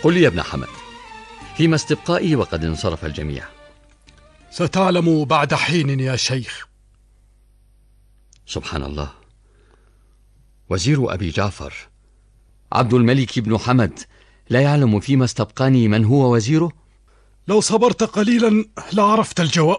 قل لي يا ابن حمد، فيما استبقائي وقد انصرف الجميع؟ ستعلم بعد حين يا شيخ. سبحان الله، وزير أبي جعفر عبد الملك بن حمد لا يعلم فيما استبقاني من هو وزيره؟ لو صبرت قليلا لعرفت الجواب.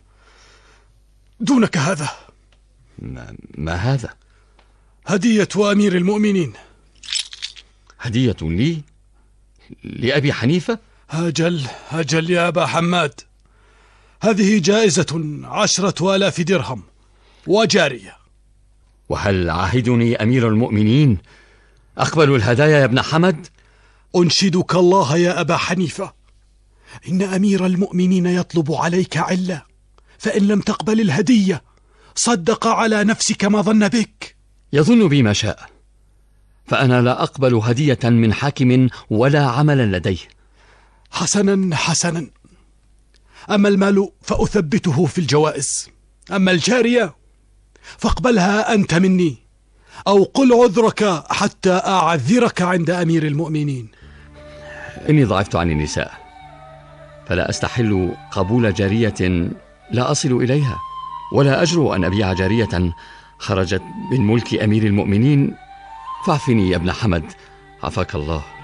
دونك هذا. ما هذا؟ هدية أمير المؤمنين. هدية لي؟ لأبي حنيفة؟ أجل يا أبا حماد، هذه جائزة 10,000 درهم وجارية. وهل عاهدني أمير المؤمنين أقبل الهدايا يا ابن حمد؟ أنشدك الله يا أبا حنيفة، إن أمير المؤمنين يطلب عليك علة، فإن لم تقبل الهدية صدق على نفسك ما ظن بك. يظن بي ما شاء، فأنا لا أقبل هدية من حاكم ولا عملا لديه. حسنا، أما المال فأثبته في الجوائز، أما الجارية فاقبلها أنت مني، أو قل عذرك حتى أعذرك عند أمير المؤمنين. إني ضعفت عن النساء، فلا أستحل قبول جارية لا أصل إليها، ولا أجرؤ أن أبيع جارية خرجت من ملك أمير المؤمنين. فاعفني يا ابن حمد، عفاك الله.